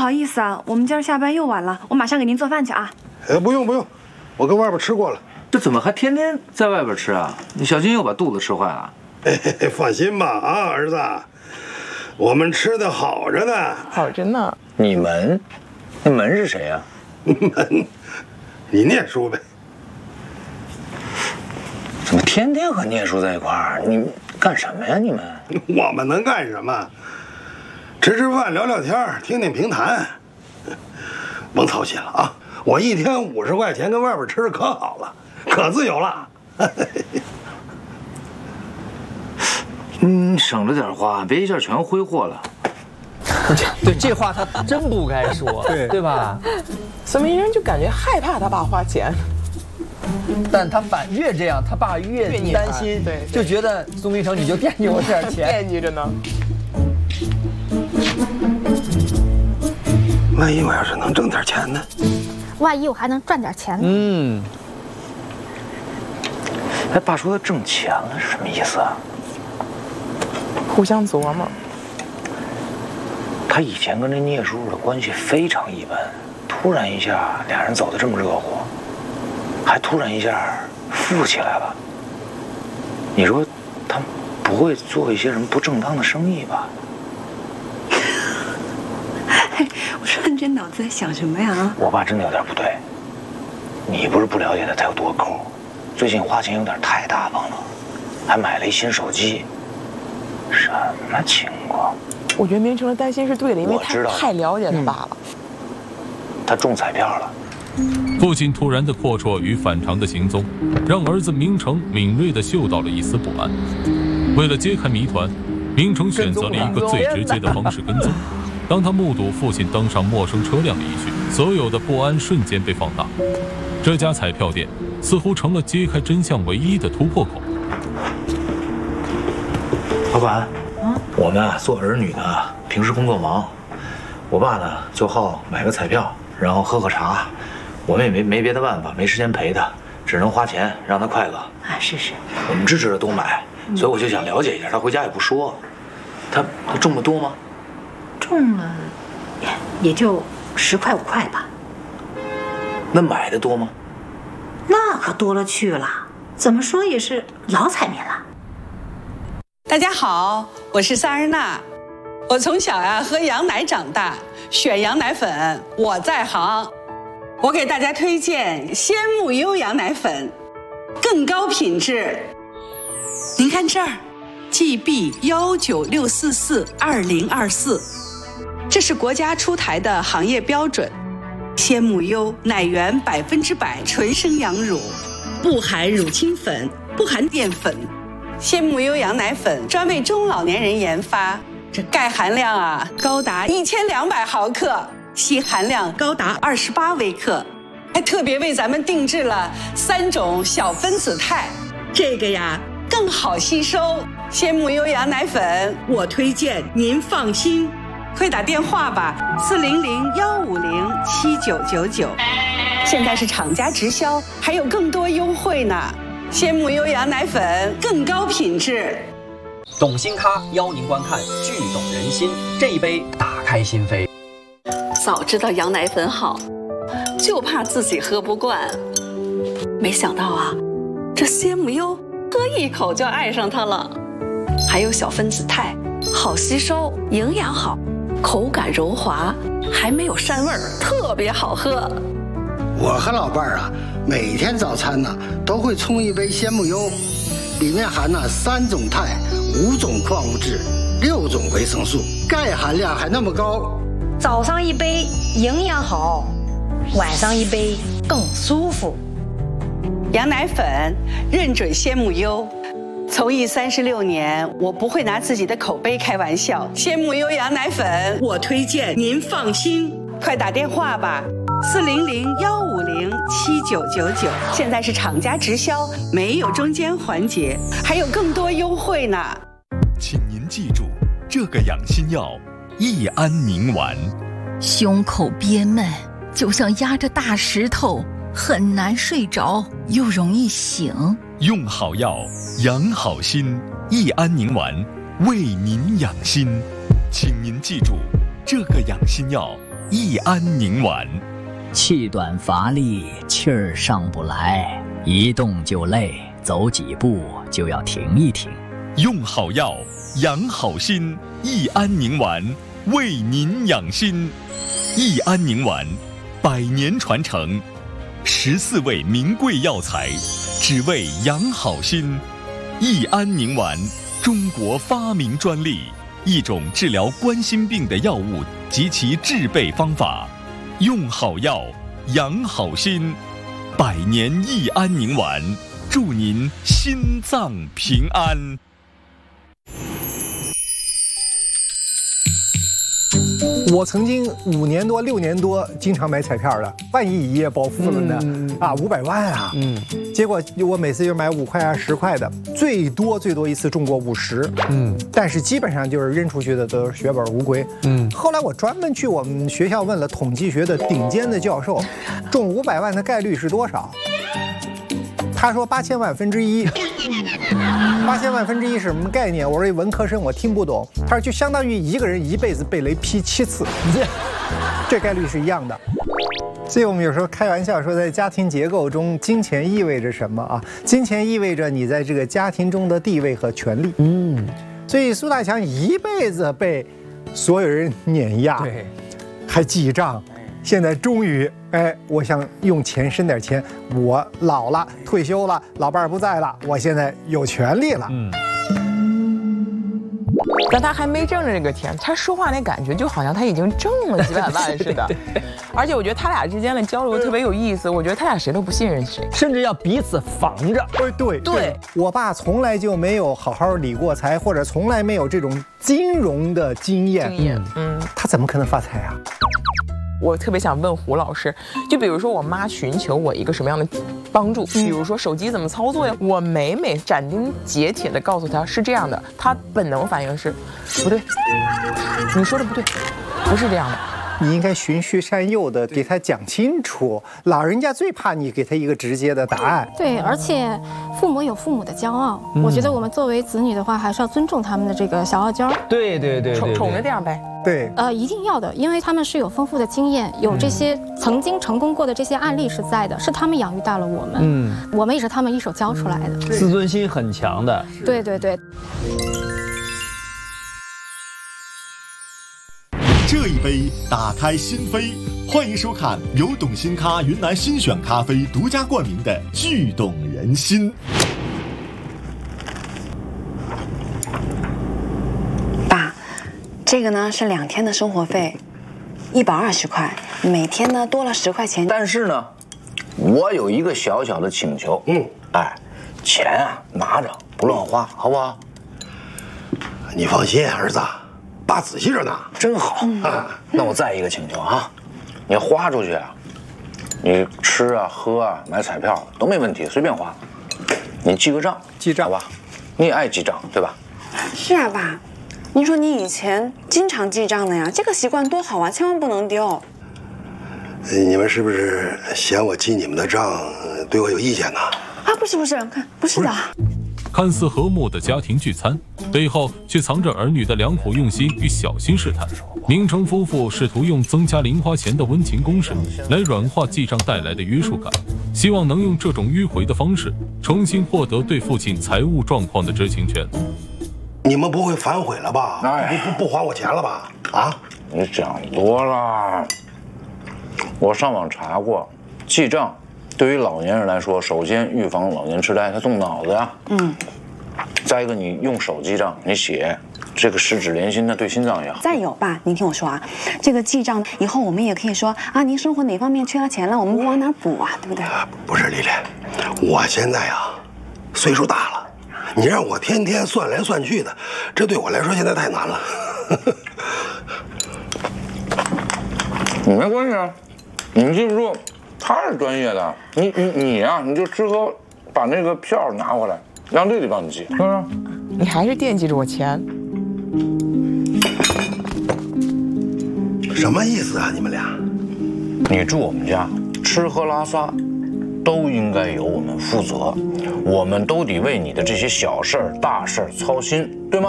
好意思啊，我们今儿下班又晚了，我马上给您做饭去啊。 不用，我跟外边吃过了。 这怎么还天天在外边吃啊？你小心又把肚子吃坏了。 放心吧，啊，儿子，我们吃的好着呢。 好着呢。 你们？那门是谁呀？ 门，你念书呗。 怎么天天和聂叔在一块儿？你干什么呀？你们？ 我们能干什么？吃饭，聊聊天，听听评弹。甭操心了啊！我一天50块钱，跟外边吃的可好了，可自由了。 你省着点花，别一下全挥霍了。 对，这话他真不该说，对吧？ 孙明生就感觉害怕他爸花钱。 但他越这样，他爸越担心， 对， 就觉得苏明成你就惦记我这点钱， 惦记着呢。 万一我要是能挣点钱呢？ 万一我还能赚点钱呢？ 哎，爸说他挣钱了是什么意思啊？ 互相琢磨。 他以前跟这聂叔叔的关系非常一般，突然一下俩人走得这么热乎，还突然一下富起来了。你说他不会做一些什么不正当的生意吧？ 我说你这脑子在想什么呀？ 我爸真的有点不对。你不是不了解他有多抠，最近花钱有点太大方了，还买了一新手机。什么情况？ 我觉得明成的担心是对的，因为他太了解他爸了。 他中彩票了。 父亲突然的阔绰与反常的行踪，让儿子明成敏锐地嗅到了一丝不安。为了揭开谜团，明成选择了一个最直接的方式跟踪。当他目睹父亲登上陌生车辆的一瞬，所有的不安瞬间被放大。这家彩票店似乎成了揭开真相唯一的突破口。 老板，我们做儿女的，平时工作忙，我爸呢就好买个彩票，然后喝茶。我们也没别的办法，没时间陪他，只能花钱让他快乐。 啊，是。 我们支持他多买，所以我就想了解一下，他回家也不说。他中的多吗？ 中了，也就10块5块吧。 那买的多吗？ 那可多了去了，怎么说也是老彩民了。 大家好，我是萨日娜。我从小喝羊奶长大，选羊奶粉我在行。我给大家推荐鲜木优羊奶粉，更高品质。您看这儿 ，GB196442024，这是国家出台的行业标准。鲜木优奶源100%纯生羊乳，不含乳清粉，不含淀粉。鲜木优羊奶粉专为中老年人研发，这钙含量高达1200毫克，硒含量高达28微克，还特别为咱们定制了3种小分子肽，这个更好吸收。鲜木优羊奶粉，我推荐您放心。快打电话吧，400-150-7999，现在是厂家直销，还有更多优惠呢。鲜木优羊奶粉更高品质。 懂新咖邀您观看剧懂人心，这一杯打开心扉。 早知道羊奶粉好，就怕自己喝不惯。没想到这鲜木优喝一口就爱上它了。还有小分子肽，好吸收，营养好，口感柔滑，还没有膻味儿，特别好喝。 我和老伴儿每天早餐都会冲一杯鲜木优，里面含3种肽、5种矿物质、6种维生素，钙含量还那么高。 早上一杯营养好，晚上一杯更舒服。 羊奶粉认准鲜木优，从艺36年，我不会拿自己的口碑开玩笑。鲜木优羊奶粉，我推荐您放心。快打电话吧，400-150-7999，现在是厂家直销，没有中间环节，还有更多优惠呢。 请您记住，这个养心药益安宁丸。 胸口憋闷，就像压着大石头，很难睡着，又容易醒。 用好药，养好心，益安宁丸为您养心。请您记住，这个养心药益安宁丸。 气短乏力，气儿上不来，一动就累，走几步就要停一停。 用好药，养好心，益安宁丸为您养心。益安宁丸100年传承，14味名贵药材，只为养好心。益安宁丸，中国发明专利，一种治疗冠心病的药物及其制备方法。用好药，养好心，100年益安宁丸，祝您心脏平安。 我曾经5年多、6年多，经常买彩票的，万一一夜暴富了呢？500万啊！结果我每次就买5块啊、10块的，最多一次中过50。但是基本上就是扔出去的都是血本无归。后来我专门去我们学校问了统计学的顶尖的教授，中500万的概率是多少？他说8000万分之一。8000万分之一是什么概念？我说一文科生我听不懂。他说就相当于一个人一辈子被雷劈7次，这概率是一样的。所以我们有时候开玩笑说，在家庭结构中，金钱意味着什么啊？金钱意味着你在这个家庭中的地位和权利。所以苏大强一辈子被所有人碾压，对，还记账。现在终于，我想用钱生点钱。我老了，退休了，老伴儿不在了，我现在有权利了。 但他还没挣着这个钱，他说话那感觉就好像他已经挣了几百万似的。而且我觉得他俩之间的交流特别有意思，我觉得他俩谁都不信任谁， 甚至要彼此防着。 对，我爸从来就没有好好理过财，或者从来没有这种金融的经验。他怎么可能发财啊？ 我特别想问胡老师，就比如说我妈寻求我一个什么样的帮助，比如说手机怎么操作呀，我每斩钉截铁地告诉她是这样的，她本能反应是不对，你说的不对，不是这样的。 你应该循序善诱的给他讲清楚，老人家最怕你给他一个直接的答案。 对，而且父母有父母的骄傲，我觉得我们作为子女的话，还是要尊重他们的这个小傲娇。 对， 宠着点呗。 对， 一定要的，因为他们是有丰富的经验，有这些曾经成功过的这些案例是在的，是他们养育大了我们，我们也是他们一手教出来的， 自尊心很强的。 对。 这一杯打开心扉，欢迎收看由董新咖云南新选咖啡独家冠名的《聚懂人心》。 爸，这个呢是2天的生活费，120块，每天呢多了10块钱。 但是呢，我有一个小小的请求，钱啊拿着不乱花，好不好？ 你放心，儿子。爸仔细着呢， 真好。那我再一个请求啊，你花出去啊，你吃啊、喝啊、买彩票都没问题，随便花。你记个账，好吧？你也爱记账，对吧？ 是啊，爸。您说你以前经常记账的呀，这个习惯多好啊，千万不能丢。 你们是不是嫌我记你们的账对我有意见呢？ 不是，看不是的。 看似和睦的家庭聚餐，背后却藏着儿女的良苦用心与小心试探。明成夫妇试图用增加零花钱的温情攻势来软化记账带来的约束感，希望能用这种迂回的方式重新获得对父亲财务状况的知情权。 你们不会反悔了吧？不还我钱了吧？啊！ 你想多了。我上网查过，记账对于老年人来说，首先预防老年痴呆，他动脑子呀。再一个，你用手记账，你写这个十指连心，那对心脏也好。 再有爸，您听我说啊，这个记账以后我们也可以说啊，您生活哪方面缺了钱了，我们往哪补啊，对不对？ 不是丽丽，我现在呀岁数大了，你让我天天算来算去的，这对我来说现在太难了。 你没关系啊，你记住，他是专业的，你呀，你就吃喝把那个票拿回来，让丽丽帮你记，是不是？ 你还是惦记着我钱。 什么意思啊？你们俩？ 你住我们家，吃喝拉撒都应该由我们负责，我们都得为你的这些小事儿、大事儿操心，对吗？